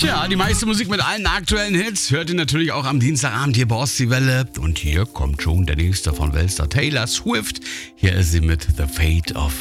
Tja, die meiste Musik mit allen aktuellen Hits hört ihr natürlich auch am Dienstagabend hier bei Ostsee-Welle. Und hier kommt schon der nächste von Weltstar, Taylor Swift. Hier ist sie mit The Fate of